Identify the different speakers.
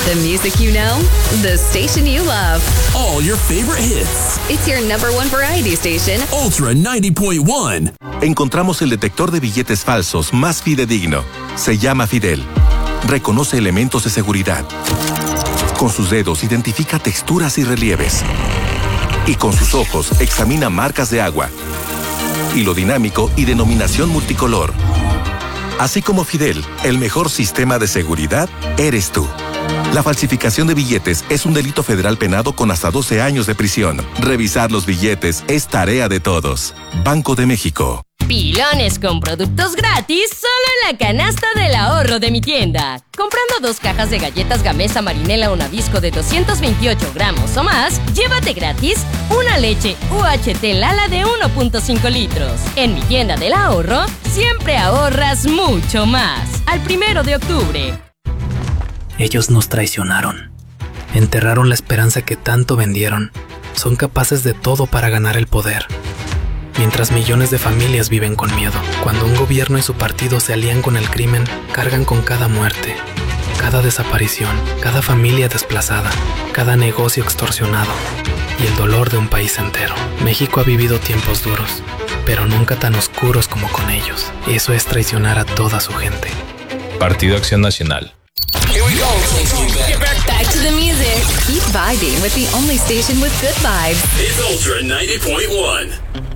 Speaker 1: The music you know, the station you love.
Speaker 2: All your favorite hits.
Speaker 1: It's your number one variety station.
Speaker 2: Ultra 90.1.
Speaker 3: Encontramos el detector de billetes falsos más fidedigno. Se llama Fidel. Reconoce elementos de seguridad. Con sus dedos identifica texturas y relieves. Y con sus ojos examina marcas de agua. Hilo dinámico y denominación multicolor. Así como Fidel, el mejor sistema de seguridad eres tú. La falsificación de billetes es un delito federal penado con hasta 12 años de prisión. Revisar los billetes es tarea de todos. Banco de México.
Speaker 4: Pilones con productos gratis solo en la canasta del ahorro de mi tienda. Comprando 2 cajas de galletas Gamesa Marinela o Nabisco de 228 gramos o más, llévate gratis una leche UHT Lala de 1.5 litros. En mi tienda del ahorro, siempre ahorras mucho más. Al 1 de octubre.
Speaker 5: Ellos nos traicionaron. Enterraron la esperanza que tanto vendieron. Son capaces de todo para ganar el poder. Mientras millones de familias viven con miedo. Cuando un gobierno y su partido se alían con el crimen, cargan con cada muerte, cada desaparición, cada familia desplazada, cada negocio extorsionado y el dolor de un país entero. México ha vivido tiempos duros, pero nunca tan oscuros como con ellos. Eso es traicionar a toda su gente.
Speaker 6: Partido Acción Nacional.
Speaker 2: Here we go. Get
Speaker 1: back to the music. Keep vibing with the only station with good vibes.
Speaker 2: It's Ultra 90.1.